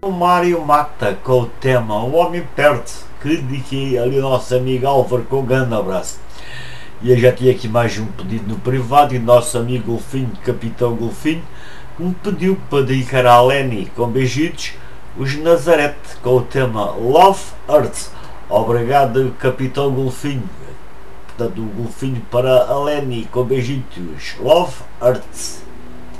o Mário Mata com o tema O Homem Perde, que dediquei ali ao nosso amigo Álvaro, com um grande abraço. E eu já tinha aqui mais um pedido no privado, e o nosso amigo Golfinho, Capitão Golfinho, me pediu para dedicar à Leni com beijitos os Nazareth com o tema Love Earth. Obrigado, Capitão Golfinho. Portanto, o Golfinho para a Leni com beijitos Love Earth.